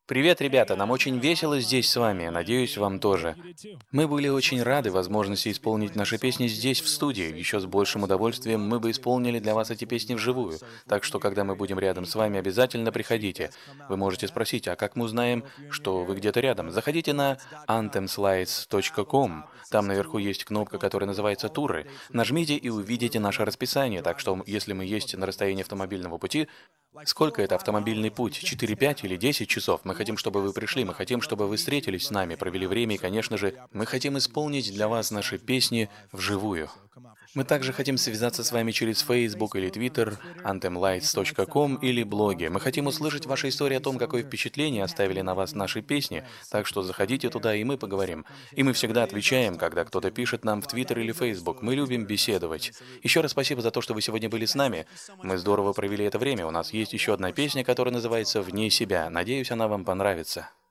Привет, ребята! Нам очень весело здесь с вами. Надеюсь, вам тоже. Мы были очень рады возможности исполнить наши песни здесь, в студии. Еще с большим удовольствием мы бы исполнили для вас эти песни вживую. Так что, когда мы будем рядом с вами, обязательно приходите. Вы можете спросить, а как мы узнаем, что вы где-то рядом? Заходите на anthemslights.com. Там наверху есть кнопка, которая называется «Туры». Нажмите и увидите наше расписание. Так что, если мы есть на расстоянии автомобильного пути, сколько это автомобильный путь? 4, 5 или 10 часов? Мы хотим, чтобы вы пришли, мы хотим, чтобы вы встретились с нами, провели время, и, конечно же, мы хотим исполнить для вас наши песни вживую. Мы также хотим связаться с вами через Facebook или Twitter, anthemlights.com или блоги. Мы хотим услышать ваши истории о том, какое впечатление оставили на вас наши песни, так что заходите туда, и мы поговорим. И мы всегда отвечаем, когда кто-то пишет нам в Twitter или Facebook. Мы любим беседовать. Еще раз спасибо за то, что вы сегодня были с нами. Мы здорово провели это время. У нас есть еще одна песня, которая называется «Вне себя». Надеюсь, она вам понравится.